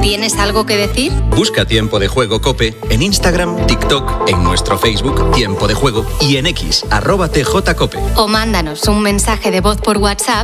¿Tienes algo que decir? Busca Tiempo de Juego COPE en Instagram, TikTok, en nuestro Facebook Tiempo de Juego y en X @TJCope. O mándanos un mensaje de voz por WhatsApp